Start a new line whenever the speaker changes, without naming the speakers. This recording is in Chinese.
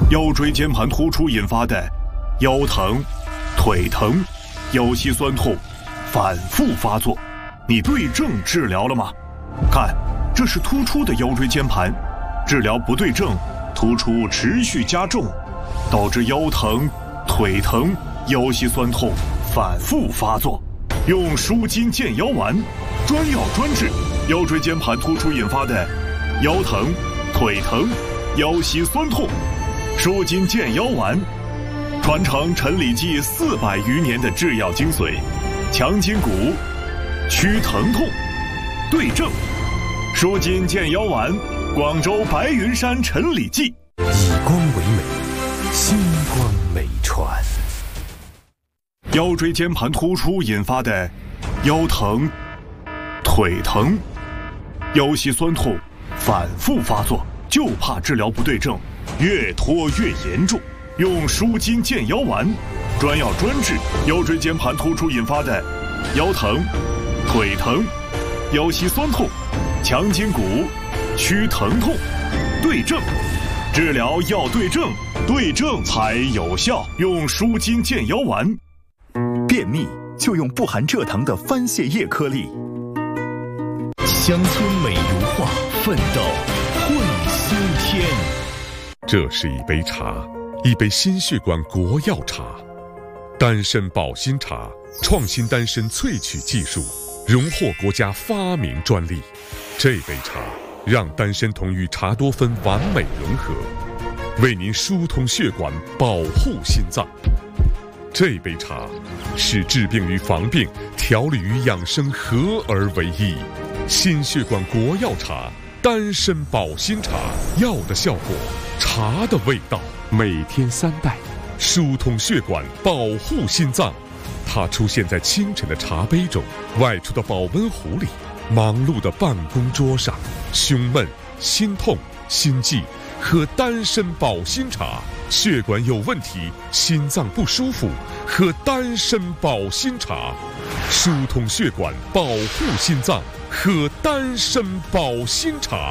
腰椎间盘突出引发的腰疼、腿疼、腰膝酸痛反复发作，你对症治疗了吗？看，这是突出的腰椎间盘，治疗不对症，突出持续加重，导致腰疼、腿疼、腰膝酸痛反复发作。用舒筋健腰丸，专药专治腰椎间盘突出引发的腰疼、腿疼、腰膝酸痛。舒筋健腰丸，传承陈李济400余年的制药精髓，强筋骨，祛疼痛，对症。舒筋健腰丸，广州白云山陈李济。
以光为美，星光美传。
腰椎间盘突出引发的腰疼、腿疼、腰膝酸痛反复发作，就怕治疗不对症，越拖越严重。用舒筋健腰丸，专药专治腰椎间盘突出引发的腰疼、腿疼、腰膝酸痛，强筋骨，祛疼痛，对症。治疗要对症，对症才有效。用舒筋健腰丸。
便秘就用不含蔗糖的番泻叶颗粒。
乡村美如画，奋斗会苏天。
这是一杯茶，一杯心血管国药茶，丹参保心茶，创新丹参萃取技术，荣获国家发明专利。这杯茶让丹参酮与茶多酚完美融合，为您疏通血管，保护心脏。这杯茶是治病与防病、调理与养生合而为一。心血管国药茶，丹参保心茶，药的效果，茶的味道，每天3袋，疏通血管，保护心脏。它出现在清晨的茶杯中，外出的保温壶里，忙碌的办公桌上。胸闷、心痛、心悸，喝丹参保心茶。血管有问题，心脏不舒服，喝丹参保心茶，疏通血管，保护心脏，喝丹参保心茶。